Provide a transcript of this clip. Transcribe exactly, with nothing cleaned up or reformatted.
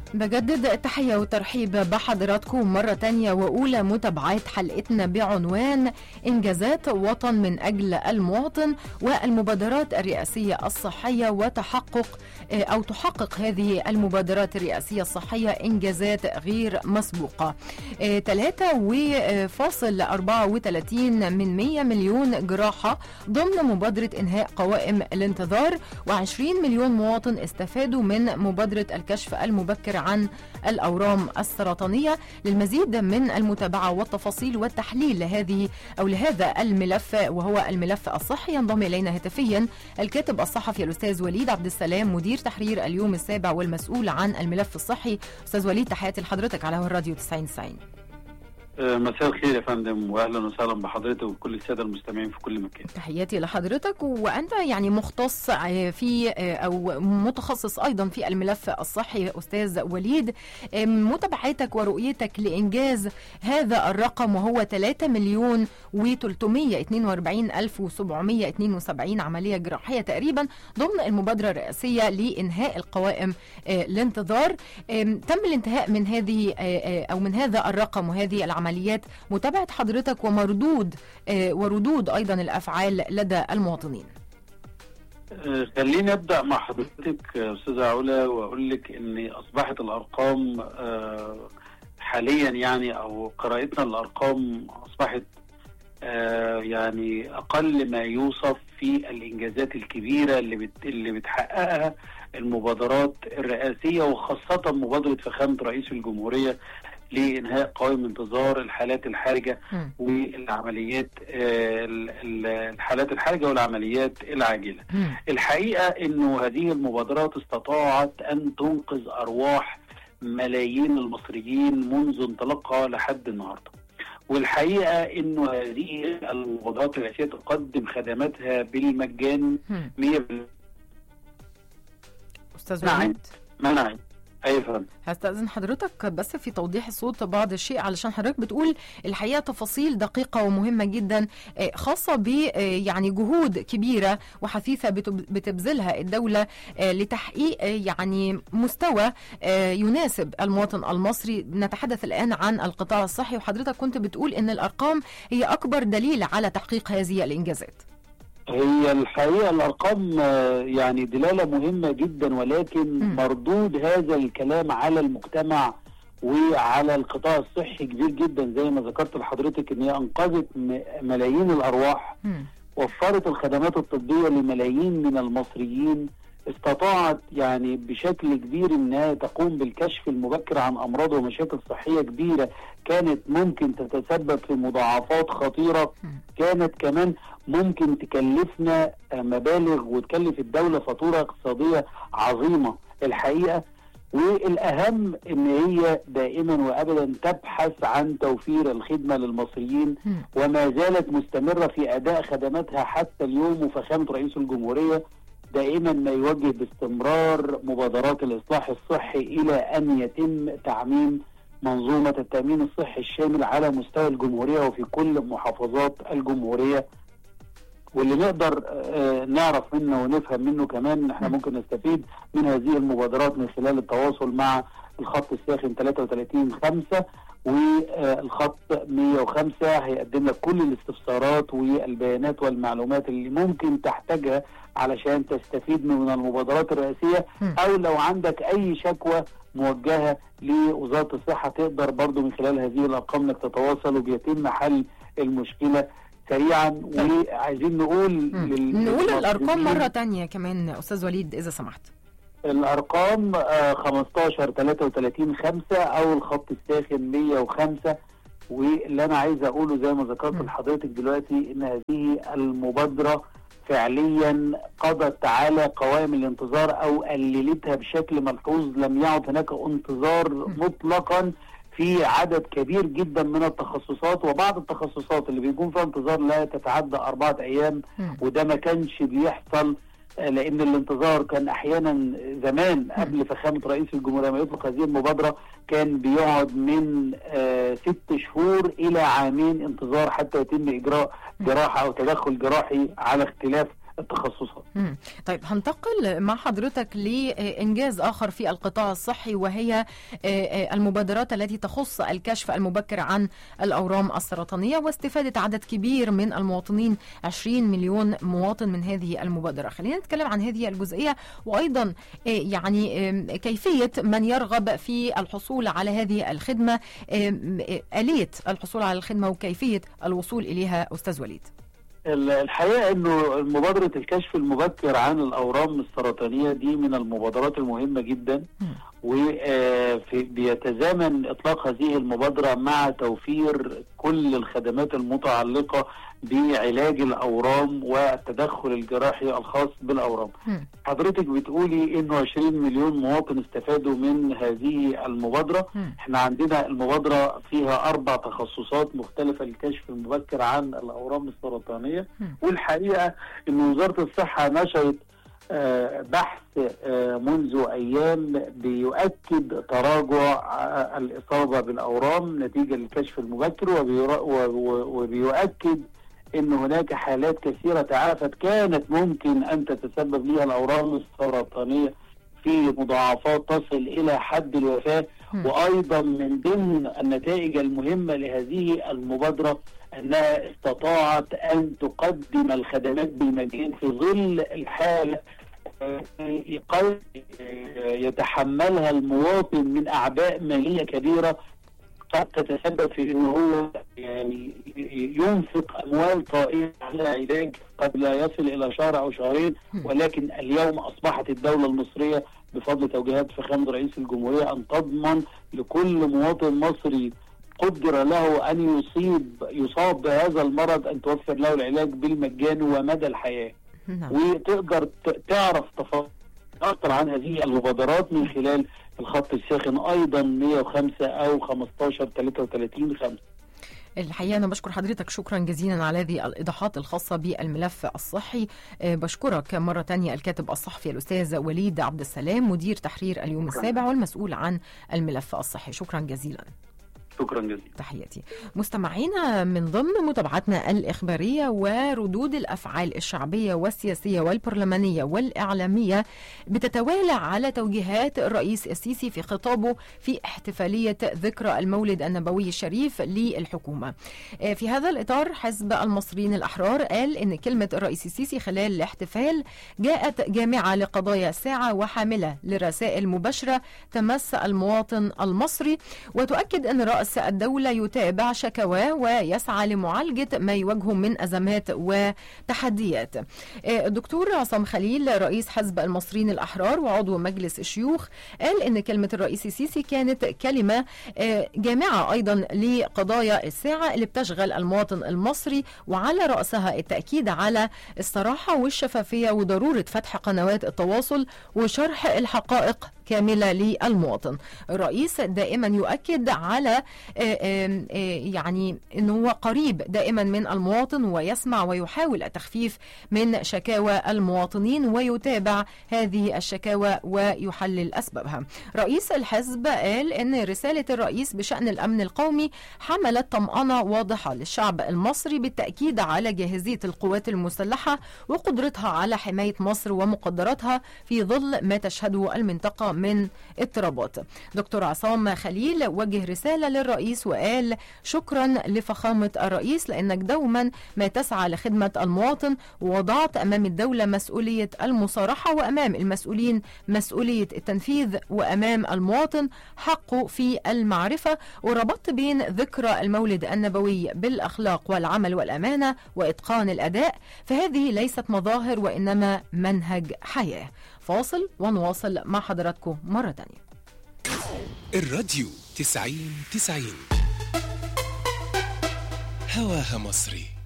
بجدد التحية والترحيب بحضراتكم مرة تانية وأولى متابعات حلقتنا بعنوان إنجازات وطن من أجل المواطن والمبادرات الرئاسية الصحية وتحقق أو تحقق هذه المبادرات الرئاسية الصحية إنجازات غير مسبوقة. ثلاثة فاصل أربعة وثلاثين من مئة مليون جراحة ضمن مبادرة إنهاء قوائم الانتظار، وعشرين مليون مواطن استفادوا من مبادرة الكشف المبكر عن الأورام السرطانية. للمزيد من المتابعة والتفاصيل والتحليل لهذه أو لهذا الملف وهو الملف الصحي ينضم إلينا هاتفيا الكاتب الصحفي الأستاذ وليد عبد السلام مدير تحرير اليوم السابع والمسؤول عن الملف الصحي. أستاذ وليد، تحياتي لحضرتك على الراديو تسعين تسعين. مساء الخير يا فندم، واهلا وسهلا بحضرتك وكل الساده المستمعين في كل مكان. تحياتي لحضرتك، وانت يعني مختص في او متخصص ايضا في الملف الصحي استاذ وليد. متابعتك ورؤيتك لانجاز هذا الرقم وهو ثلاثة مليون وثلاثمئة واثنين وأربعين ألف وسبعمئة واثنين وسبعين عمليه جراحيه تقريبا ضمن المبادره الرئاسيه لانهاء القوائم الانتظار. تم الانتهاء من هذه او من هذا الرقم وهذه العمليه. متابعة حضرتك ومردود آه وردود أيضا الأفعال لدى المواطنين. آه خليني أبدأ مع حضرتك أستاذة علا وأقول لك أن أصبحت الأرقام آه حاليا يعني أو قراءتنا الأرقام أصبحت آه يعني أقل ما يوصف في الإنجازات الكبيرة اللي بت اللي بتحققها المبادرات الرئاسية، وخاصة مبادرة فخامة رئيس الجمهورية لإنهاء قوائم انتظار الحالات الحرجة والعمليات الحالات الحرجة والعمليات العاجلة. الحقيقة إنه هذه المبادرات استطاعت أن تنقذ أرواح ملايين المصريين منذ انطلاقها لحد النهاردة، والحقيقة إنه هذه المبادرات الرئاسية تقدم خدماتها بالمجان مية بالمئة. أستاذ وليد منعي أيضا هستأذن حضرتك بس في توضيح الصوت بعض الشيء، علشان حضرتك بتقول الحقيقة تفاصيل دقيقة ومهمة جدا خاصة ب يعني جهود كبيرة وحثيثة بتبذلها الدولة لتحقيق يعني مستوى يناسب المواطن المصري. نتحدث الآن عن القطاع الصحي، وحضرتك كنت بتقول إن الأرقام هي أكبر دليل على تحقيق هذه الإنجازات. هي الحقيقة الأرقام يعني دلالة مهمة جدا، ولكن م. مردود هذا الكلام على المجتمع وعلى القطاع الصحي كبير جدا، زي ما ذكرت لحضرتك ان هي أنقذت ملايين الأرواح، م. وفرت الخدمات الطبية لملايين من المصريين، استطاعت يعني بشكل كبير انها تقوم بالكشف المبكر عن امراض ومشاكل صحية كبيرة كانت ممكن تتسبب في مضاعفات خطيرة، كانت كمان ممكن تكلفنا مبالغ وتكلف الدولة فاتورة اقتصادية عظيمة الحقيقة. والأهم ان هي دائما وابدا تبحث عن توفير الخدمة للمصريين، وما زالت مستمرة في اداء خدماتها حتى اليوم. وفخامة رئيس الجمهورية دائما ما يوجه باستمرار مبادرات الإصلاح الصحي إلى أن يتم تعميم منظومة التأمين الصحي الشامل على مستوى الجمهورية وفي كل محافظات الجمهورية. واللي نقدر آه نعرف منه ونفهم منه كمان، احنا ممكن نستفيد من هذه المبادرات من خلال التواصل مع الخط الساخن ثلاثة وثلاثين خمسة والخط مئة وخمسة، هيقدم لك كل الاستفسارات والبيانات والمعلومات اللي ممكن تحتاجها علشان تستفيد من المبادرات الرئاسية. او لو عندك اي شكوى موجهة لوزارة الصحة تقدر برضو من خلال هذه الارقام انك تتواصل وبيتم حل المشكلة سريعا. وعايزين نقول لل... نقول الارقام مرة تانية كمان استاذ وليد اذا سمحت. الارقام خمستاشر ثلاثة وثلاثين خمسة او الخط الساخن مئة وخمسة. واللي انا عايز اقوله زي ما ذكرت لحضرتك دلوقتي ان هذه المبادرة فعليا قضت على قوائم الانتظار او قللتها بشكل ملحوظ. لم يعد هناك انتظار مطلقا في عدد كبير جدا من التخصصات، وبعض التخصصات اللي بيكون فيها انتظار لا تتعدى أربعة أيام، وده ما كانش بيحصل لأن الانتظار كان أحيانا زمان قبل فخامة رئيس الجمهورية ما يطلق هذه المبادرة كان بيقعد من آه ست شهور إلى عامين انتظار حتى يتم إجراء جراحة أو تدخل جراحي على اختلاف التخصصات. مم. طيب هنتقل مع حضرتك لإنجاز آخر في القطاع الصحي، وهي المبادرات التي تخص الكشف المبكر عن الأورام السرطانية واستفادة عدد كبير من المواطنين، عشرين مليون مواطن من هذه المبادرة. خلينا نتكلم عن هذه الجزئية، وأيضا يعني كيفية من يرغب في الحصول على هذه الخدمة، آلية الحصول على الخدمة وكيفية الوصول إليها أستاذ وليد. الحقيقة انه مبادرة الكشف المبكر عن الاورام السرطانية دي من المبادرات المهمة جدا، وبيتزامن اطلاق هذه المبادرة مع توفير كل الخدمات المتعلقة بعلاج الاورام والتدخل الجراحي الخاص بالاورام. حضرتك بتقولي انه عشرين مليون مواطن استفادوا من هذه المبادرة. احنا عندنا المبادرة فيها اربع تخصصات مختلفة للكشف المبكر عن الاورام السرطانية، والحقيقة ان وزارة الصحة نشرت بحث منذ أيام بيؤكد تراجع الإصابة بالأورام نتيجة للكشف المبكر، وبيؤكد أن هناك حالات كثيرة تعافت كانت ممكن أن تتسبب لها الأورام السرطانية في مضاعفات تصل إلى حد الوفاة. وأيضا من ضمن النتائج المهمة لهذه المبادرة أنها استطاعت أن تقدم الخدمات بالمجان في ظل الحالة يتحملها المواطن من أعباء مالية كبيرة قد تتسبب في أنه هو يعني ينفق أموال طائلة على علاج قد لا يصل إلى شهر أو شهرين. ولكن اليوم أصبحت الدولة المصرية بفضل توجيهات فخامة رئيس الجمهورية أن تضمن لكل مواطن مصري قدر له أن يصيب يصاب بهذا المرض أن توفر له العلاج بالمجان ومدى الحياة. نعم. وتقدر تعرف تفاصيل أكثر عن هذه المبادرات من خلال الخط الساخن أيضا مية وخمسة أو خمستاشر تلاتة وتلاتين خمسة. الحقيقة أنا بشكر حضرتك شكرا جزيلا على هذه الإيضاحات الخاصة بالملف الصحي. بشكرك مرة تانية الكاتب الصحفي الأستاذ وليد عبد السلام، مدير تحرير اليوم السابع والمسؤول عن الملف الصحي. شكرا جزيلا. شكرا جزيلا. تحياتي. مستمعينا، من ضمن متابعتنا الإخبارية وردود الأفعال الشعبية والسياسية والبرلمانية والإعلامية بتتوالى على توجيهات الرئيس السيسي في خطابه في احتفالية ذكرى المولد النبوي الشريف للحكومة. في هذا الإطار حزب المصريين الأحرار قال إن كلمة الرئيس السيسي خلال الاحتفال جاءت جامعة لقضايا الساعة وحاملة لرسائل مباشرة تمس المواطن المصري، وتؤكد أن رئيس الدولة يتابع شكواه ويسعى لمعالجة ما يواجهه من أزمات وتحديات. الدكتور عصام خليل رئيس حزب المصريين الأحرار وعضو مجلس الشيوخ قال إن كلمة الرئيس السيسي كانت كلمة جامعة أيضا لقضايا الساعة اللي بتشغل المواطن المصري، وعلى رأسها التأكيد على الصراحة والشفافية وضرورة فتح قنوات التواصل وشرح الحقائق كاملة للمواطن. الرئيس دائما يؤكد على يعني أنه هو قريب دائما من المواطن ويسمع ويحاول التخفيف من شكاوى المواطنين ويتابع هذه الشكاوى ويحلل أسبابها. رئيس الحزب قال أن رسالة الرئيس بشأن الأمن القومي حملت طمأنة واضحة للشعب المصري بالتأكيد على جاهزية القوات المسلحة وقدرتها على حماية مصر ومقدراتها في ظل ما تشهده المنطقة من اضطرابات. دكتور عصام خليل وجه رسالة للرئيس وقال شكرا لفخامة الرئيس لأنك دوما ما تسعى لخدمة المواطن، ووضعت أمام الدولة مسؤولية المصارحة وأمام المسؤولين مسؤولية التنفيذ وأمام المواطن حقه في المعرفة، وربطت بين ذكرى المولد النبوي بالأخلاق والعمل والأمانة وإتقان الأداء، فهذه ليست مظاهر وإنما منهج حياة. فاصل ونواصل مع حضراتكم مرة تانية. الراديو تسعين تسعين هواها مصري.